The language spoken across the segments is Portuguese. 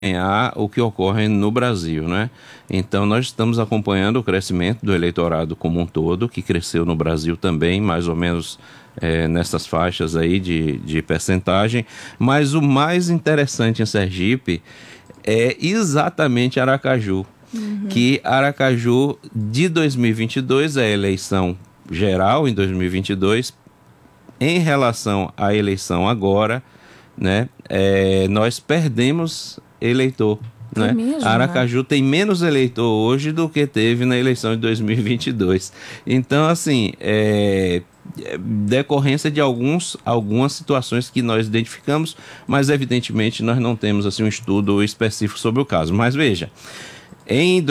o que ocorre no Brasil, né? Então, nós estamos acompanhando o crescimento do eleitorado como um todo, que cresceu no Brasil também, mais ou menos nessas faixas aí de percentagem, mas o mais interessante em Sergipe é exatamente Aracaju, que Aracaju de 2022, a eleição geral em 2022, em relação à eleição agora, né, nós perdemos eleitor. Né? Mesmo, Aracaju tem menos eleitor hoje do que teve na eleição de 2022. Então, assim, decorrência de algumas situações que nós identificamos, mas evidentemente nós não temos assim, um estudo específico sobre o caso. Mas veja, em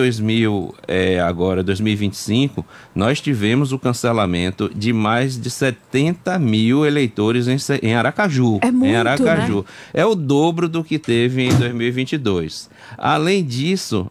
2025, nós tivemos o cancelamento de mais de 70 mil eleitores em Aracaju. É muito, em Aracaju. Né? É o dobro do que teve em 2022. Além disso,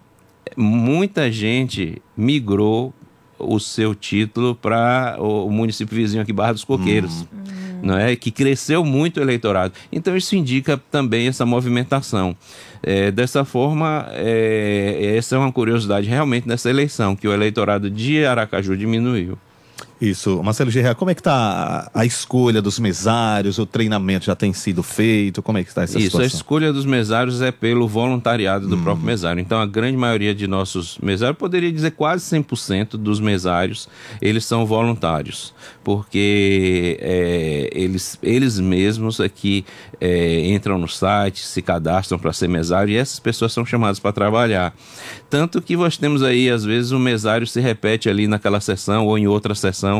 muita gente migrou o seu título para o município vizinho aqui, Barra dos Coqueiros. Não é? Que cresceu muito o eleitorado. Então isso indica também essa movimentação. Dessa forma, essa é uma curiosidade realmente nessa eleição, que o eleitorado de Aracaju diminuiu. Isso. Marcelo Gerard, como é que está a escolha dos mesários? O treinamento já tem sido feito? Como é que está essa situação? A escolha dos mesários é pelo voluntariado do próprio mesário. Então, a grande maioria de nossos mesários, poderia dizer quase 100% dos mesários, eles são voluntários, porque eles mesmos aqui entram no site, se cadastram para ser mesário, e essas pessoas são chamadas para trabalhar. Tanto que nós temos aí, às vezes, o mesário se repete ali naquela sessão ou em outra sessão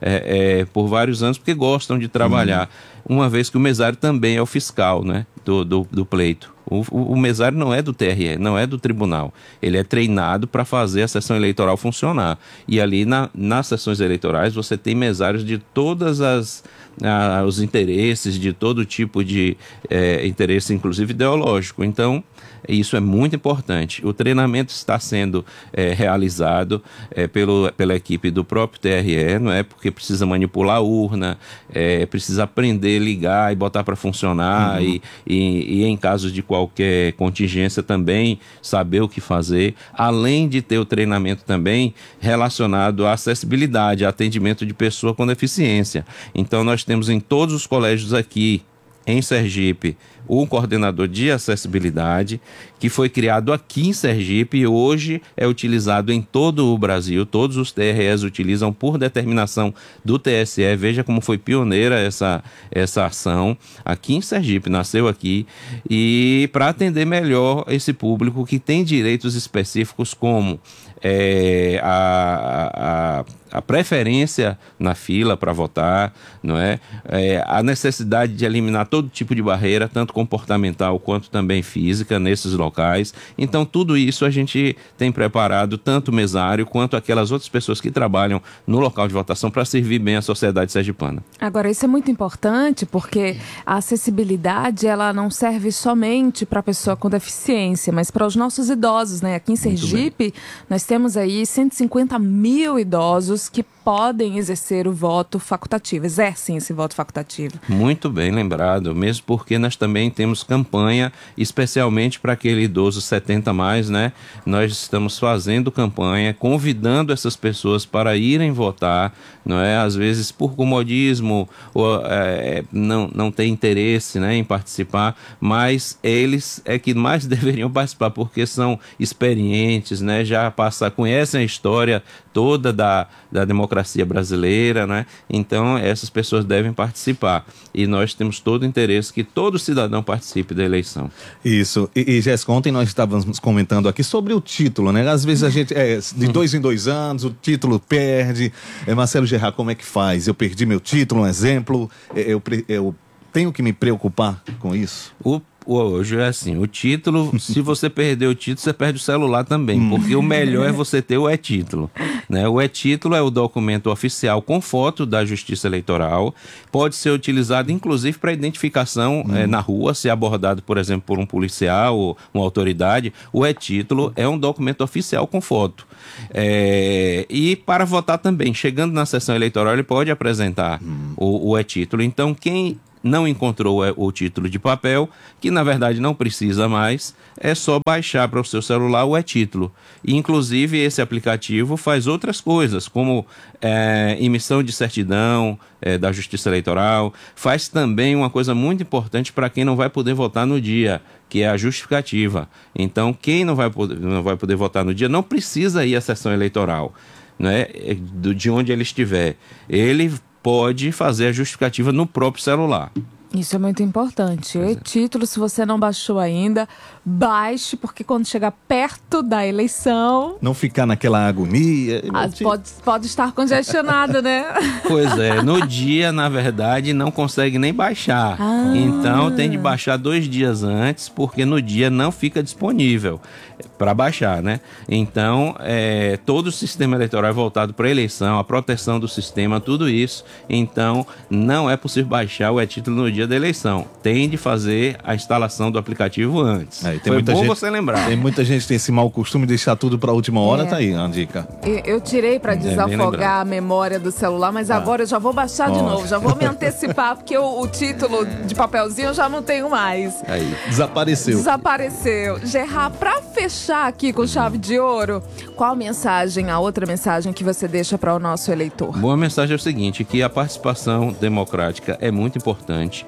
por vários anos, porque gostam de trabalhar, uma vez que o mesário também é o fiscal, né, do pleito. O mesário não é do TRE, não é do tribunal. Ele é treinado para fazer a sessão eleitoral funcionar. E ali nas sessões eleitorais você tem mesários de todas os interesses, de todo tipo de interesse, inclusive ideológico. Então, isso é muito importante. O treinamento está sendo realizado pela equipe do próprio TRE, não é? Porque precisa manipular a urna, precisa aprender, ligar e botar para funcionar, e em casos de qualquer contingência também saber o que fazer, além de ter o treinamento também relacionado à acessibilidade, a atendimento de pessoa com deficiência. Então nós temos em todos os colégios aqui em Sergipe um coordenador de acessibilidade que foi criado aqui em Sergipe e hoje é utilizado em todo o Brasil. Todos os TREs utilizam por determinação do TSE. Veja como foi pioneira essa ação aqui em Sergipe, nasceu aqui, e para atender melhor esse público que tem direitos específicos como a preferência na fila para votar, não é? A necessidade de eliminar todo tipo de barreira, tanto comportamental quanto também física, nesses locais. Então, tudo isso a gente tem preparado, tanto o mesário quanto aquelas outras pessoas que trabalham no local de votação para servir bem a sociedade sergipana. Agora, isso é muito importante porque a acessibilidade, ela não serve somente para a pessoa com deficiência, mas para os nossos idosos, né? Aqui em Sergipe, nós temos aí 150 mil idosos que podem exercer o voto facultativo, exercem esse voto facultativo. Muito bem lembrado, mesmo porque nós também temos campanha, especialmente para aquele idoso 70 mais, né? Nós estamos fazendo campanha, convidando essas pessoas para irem votar, não é? Às vezes por comodismo, ou não tem interesse, né, em participar, mas eles é que mais deveriam participar, porque são experientes, né? Já conhecem a história toda da democracia brasileira, né? Então essas pessoas devem participar e nós temos todo o interesse que todo cidadão participe da eleição. Isso, e Jéssica, ontem nós estávamos comentando aqui sobre o título, né? Às vezes a gente, de 2 em 2 anos, o título perde. Marcelo Gerard, como é que faz? Eu perdi meu título, um exemplo, eu tenho que me preocupar com isso? Hoje é assim, o título, se você perder o título, você perde o celular também, porque o melhor é você ter o e-título, né? O e-título é o documento oficial com foto da Justiça Eleitoral, pode ser utilizado inclusive para identificação na rua, se abordado, por exemplo, por um policial ou uma autoridade. O e-título é um documento oficial com foto. E para votar também, chegando na sessão eleitoral, ele pode apresentar o e-título. Então, quem não encontrou o título de papel, que na verdade não precisa mais, é só baixar para o seu celular o e-título. E, inclusive, esse aplicativo faz outras coisas, como emissão de certidão da Justiça Eleitoral, faz também uma coisa muito importante para quem não vai poder votar no dia, que é a justificativa. Então, quem não vai poder votar no dia não precisa ir à sessão eleitoral, né, de onde ele estiver. Ele pode fazer a justificativa no próprio celular. Isso é muito importante. E-título, se você não baixou ainda, baixe, porque quando chegar perto da eleição... Não ficar naquela agonia. Pode estar congestionado, né? Pois é, no dia, na verdade, não consegue nem baixar. Então, tem de baixar 2 dias antes, porque no dia não fica disponível para baixar, né? Então, todo o sistema eleitoral é voltado para a eleição, a proteção do sistema, tudo isso. Então, não é possível baixar o e-título no dia da eleição. Tem de fazer a instalação do aplicativo antes. Foi bom você lembrar. Tem muita gente que tem esse mau costume de deixar tudo para a última hora, tá aí a dica. Eu tirei para desafogar a memória do celular, mas agora eu já vou baixar de novo, já vou me antecipar, porque o título de papelzinho eu já não tenho mais. Aí, desapareceu. Gerard, para fechar aqui com chave de ouro, qual a outra mensagem que você deixa para o nosso eleitor? Boa mensagem é o seguinte, que a participação democrática é muito importante.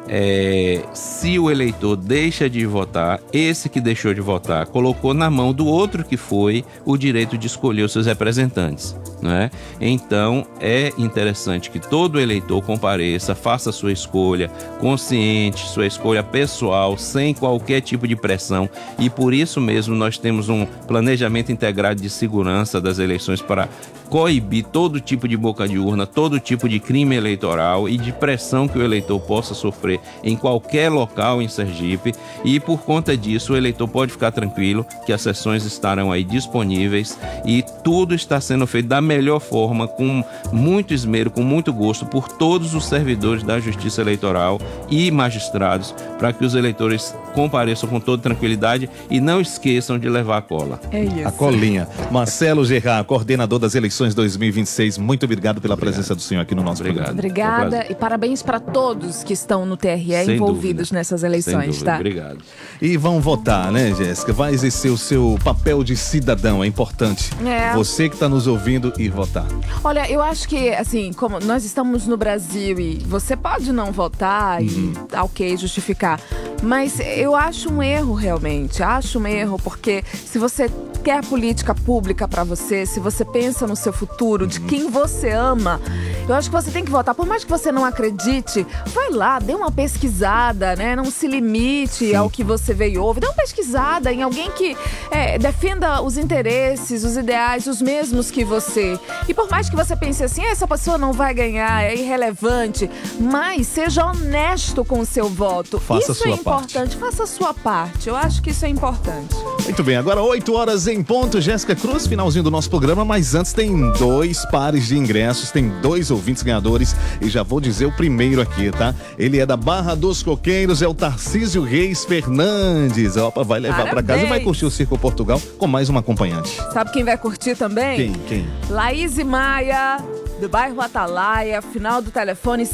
Se o eleitor deixa de votar, esse que deixou de votar colocou na mão do outro que foi o direito de escolher os seus representantes, né? Então é interessante que todo eleitor compareça, faça sua escolha consciente, sua escolha pessoal, sem qualquer tipo de pressão, e por isso mesmo nós temos um planejamento integrado de segurança das eleições para coibir todo tipo de boca de urna, todo tipo de crime eleitoral e de pressão que o eleitor possa sofrer em qualquer local em Sergipe. E por conta disso o eleitor pode ficar tranquilo que as sessões estarão aí disponíveis e tudo está sendo feito da melhor forma, com muito esmero, com muito gosto por todos os servidores da Justiça Eleitoral e magistrados, para que os eleitores compareçam com toda tranquilidade e não esqueçam de levar a cola. É isso. A colinha. Marcelo Gerard, coordenador das eleições 2026, muito obrigado pela presença do senhor aqui no nosso programa. Obrigada e parabéns para todos que estão no TRE envolvidos nessas eleições, tá? Obrigado. E vão votar, né, Jéssica? Vai exercer o seu papel de cidadão, é importante. Você que está nos ouvindo ir votar. Olha, eu acho que, assim, como nós estamos no Brasil e você pode não votar e, ok, justificar, mas eu acho um erro realmente, porque se você quer política pública para você, se você pensa no seu futuro, de quem você ama, eu acho que você tem que votar. Por mais que você não acredite, vai lá, dê uma pesquisada, né? Não se limite ao que você vê e ouve. Dê uma pesquisada em alguém que defenda os interesses, os ideais, os mesmos que você. E por mais que você pense assim, essa pessoa não vai ganhar, é irrelevante, mas seja honesto com o seu voto. Faça isso é importante, faça a sua parte. Eu acho que isso é importante. Muito bem, agora 8 horas em ponto, Jéssica Cruz, finalzinho do nosso programa, mas antes tem 2 pares de ingressos, tem 2 ouvintes ganhadores e já vou dizer o primeiro aqui, tá? Ele é da Barra dos Coqueiros, é o Tarcísio Reis Fernandes. Opa, vai levar pra casa e vai curtir o Circo Portugal com mais uma acompanhante. Sabe quem vai curtir também? Quem? Laís Maia, do bairro Atalaia, final do telefone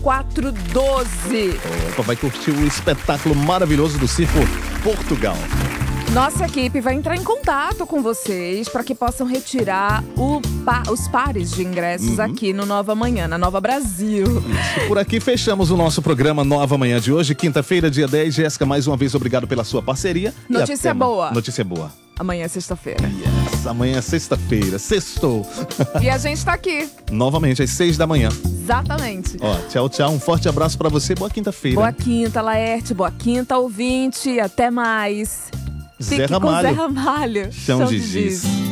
5412. Opa, vai curtir o espetáculo maravilhoso do Circo Portugal. Nossa equipe vai entrar em contato com vocês para que possam retirar os pares de ingressos aqui no Nova Manhã, na Nova Brasil. E por aqui fechamos o nosso programa Nova Manhã de hoje, quinta-feira, dia 10. Jéssica, mais uma vez, obrigado pela sua parceria. Notícia boa. Notícia boa. Amanhã é sexta-feira. Yes, amanhã é sexta-feira, sextou. E a gente tá aqui. Novamente, às 6 da manhã. Exatamente. Ó, tchau, tchau. Um forte abraço pra você. Boa quinta-feira. Boa quinta, Laerte. Boa quinta, ouvinte. Até mais. Fique com Zé Ramalho. Chão de Giz.